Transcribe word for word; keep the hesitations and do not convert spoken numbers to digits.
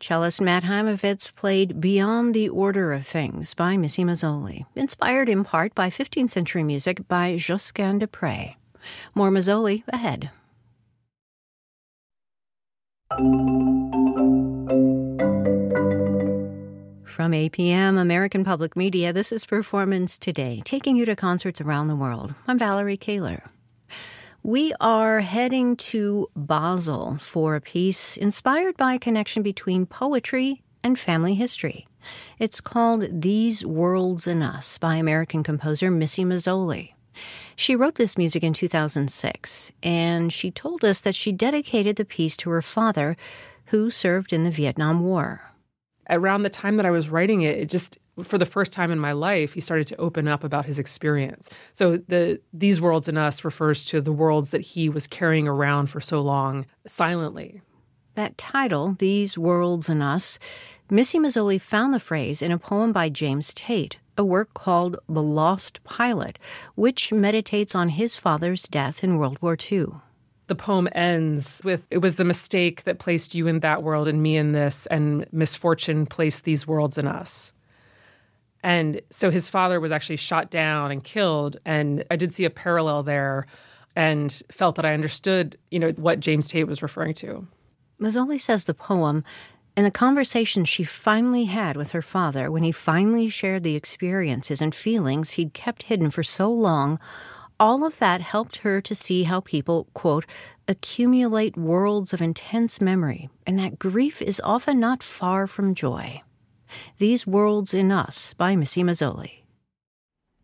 Cellist Matt Heimovitz played Beyond the Order of Things by Missy Mazzoli, inspired in part by fifteenth century music by Josquin des Prez. More Mazzoli ahead. From A P M, American Public Media, this is Performance Today, taking you to concerts around the world. I'm Valerie Kaler. We are heading to Basel for a piece inspired by a connection between poetry and family history. It's called These Worlds and Us by American composer Missy Mazzoli. She wrote this music in two thousand six, and she told us that she dedicated the piece to her father, who served in the Vietnam War. Around the time that I was writing it, it just, for the first time in my life, he started to open up about his experience. So the These Worlds and Us refers to the worlds that he was carrying around for so long silently. That title, These Worlds and Us, Missy Mazzoli found the phrase in a poem by James Tate, a work called The Lost Pilot, which meditates on his father's death in World War Two. The poem ends with, it was a mistake that placed you in that world and me in this, and misfortune placed these worlds in us. And so his father was actually shot down and killed, and I did see a parallel there and felt that I understood, you know, what James Tate was referring to. Mazzoli says the poem and the conversation she finally had with her father when he finally shared the experiences and feelings he'd kept hidden for so long, all of that helped her to see how people, quote, accumulate worlds of intense memory, and that grief is often not far from joy. These Worlds in Us by Missy Mazzoli.